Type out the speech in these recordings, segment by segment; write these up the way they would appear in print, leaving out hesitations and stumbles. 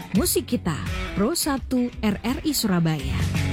Musik Kita, Pro 1 RRI Surabaya.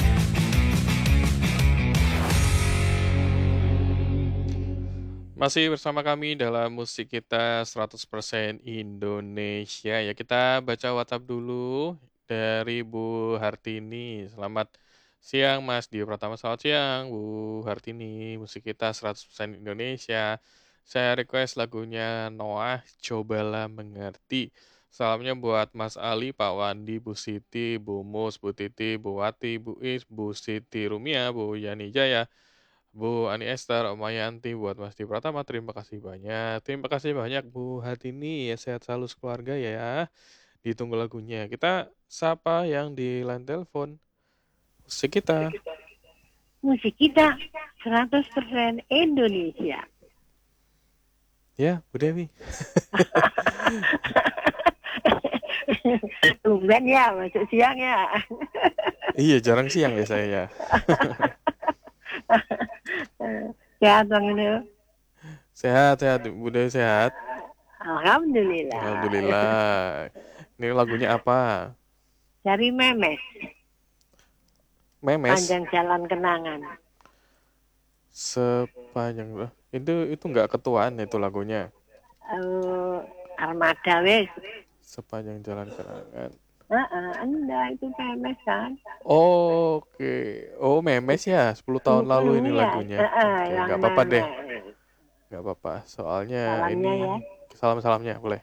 Masih bersama kami dalam Musik Kita 100% Indonesia. Ya, kita baca WhatsApp dulu dari Bu Hartini. Selamat siang Mas Dio Pratama. Selamat siang Bu Hartini. Musik Kita 100% Indonesia. Saya request lagunya Noah, Cobalah Mengerti. Salamnya buat Mas Ali, Pak Wandi, Bu Siti, Bu Mus, Bu Titi, Bu Wati, Bu Is, Bu Siti Rumia, Bu Yani Jaya, Bu Ani Esther, Om Mayanti, buat Mas Di Pratama, terima kasih banyak. Terima kasih banyak Bu Hartini, ya sehat selalu sekeluarga ya. Ditunggu lagunya. Kita sapa yang di line telepon. Musik kita. Musik Kita 100% Indonesia. Ya, Bu Dewi. Tumben ya, masuk siang ya. Iya, jarang siang ya saya ya. Sehat Bang Inu? Sehat, Bu Dewi sehat. Alhamdulillah. Alhamdulillah. Ini lagunya apa? Dari Memes, Memes. Panjang Jalan Kenangan. Sepanjang itu nggak ketuaan itu lagunya. Armada wes. Sepanjang jalan kenangan. Anda itu Memes kan? Oke. Oh, Memes ya. 10 tahun lalu ini Iya. lagunya. Oke, Yang nggak apa-apa deh. Memes. Nggak apa-apa. Soalnya Salamnya ini ya. salam-salamnya boleh.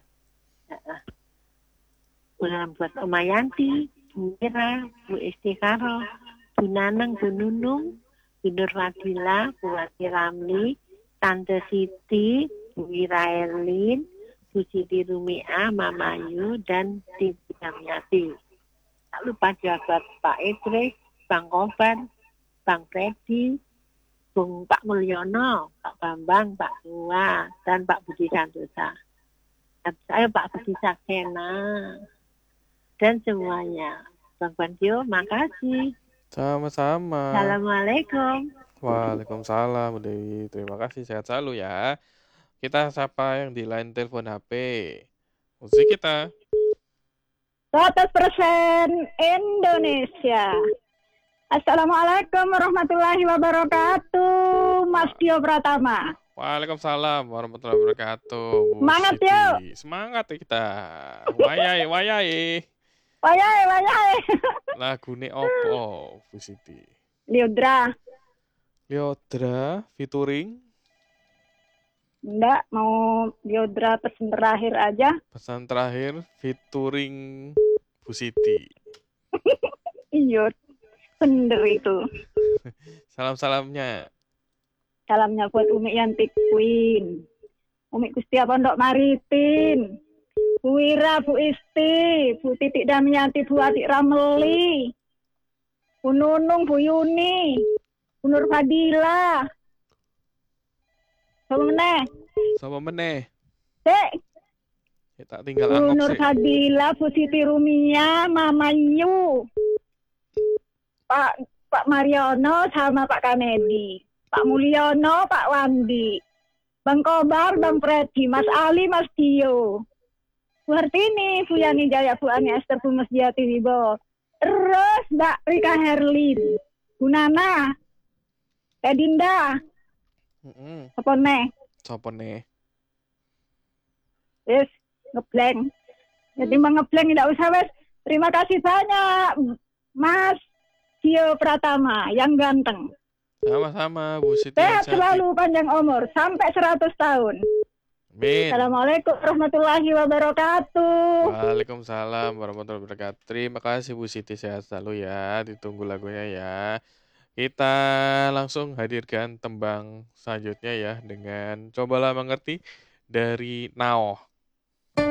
Udah buat Om Mayanti, Bu Mira, Bu Istikaro, Bu Nanang, Bu Nunung, Bu Nur Fadila, Bu Wati Ramli, Tante Siti, Bu Wira Erlin, Bu Siti Rumia, Mama Yu, dan Siti Yamiati. Tak lupa jabat Pak Idris, Bang Koban, Bang Freddy, Bung Pak Mulyono, Pak Bambang, Pak Tua, dan Pak Budi Santosa. Dan saya Pak Budi Saksena. Dan semuanya. Bang Bandio, makasih. Sama-sama. Assalamualaikum. Waalaikumsalam, Bu Dewi. Terima kasih, sehat selalu ya. Kita sapa yang di line telepon HP. Musik kita. 100% Indonesia. Assalamualaikum warahmatullahi wabarakatuh, Mas Dio Pratama. Waalaikumsalam warahmatullahi wabarakatuh. Bu Semangat Siti. yuk. Semangat ya kita. Wayai. Wayai. Lagune opo, Bu Siti? Liodra. Liodra featuring. Enggak, mau Liodra pesan terakhir aja. Pesan terakhir featuring Bu Siti. Iya, bener itu. Salam-salamnya. Salamnya buat Umi Yanti Queen, Umi Kustia Pondok Maritim, Bu Wira, Bu Isti, Bu Titik Damianti, Bu Atik Ramli, Bu Nunung, Bu Yuni, Bu Nur Fadila. Sama meneh. Dek, Ya, tak tinggal Bu angok Nur sih. Fadila, Bu Siti Rumia, Mama Yu, Pak Mariono sama Pak Kamedi, Pak Mulyono, Pak Wandi, Bang Kobar, Bang Freddy, Mas Ali, Mas Dio, Bu Hartini, Bu Yani Jaya, Bu Ani Esther, Bu Mesjati Wibo, terus Mbak Rika Herlin, Bu Nana, Teh Dinda, apa nih? Sopo nih? Wes ngeblank. Jadi ngeblank tidak usah wes. Terima kasih banyak Mas Dio Pratama yang ganteng. Sama-sama Bu Siti. Sehat selalu, panjang umur sampai 100 tahun. Amin. Assalamualaikum warahmatullahi wabarakatuh. Waalaikumsalam warahmatullahi wabarakatuh. Terima kasih Bu Siti, sehat selalu ya. Ditunggu lagunya ya. Kita langsung hadirkan tembang selanjutnya ya dengan Cobalah Mengerti dari Naoh.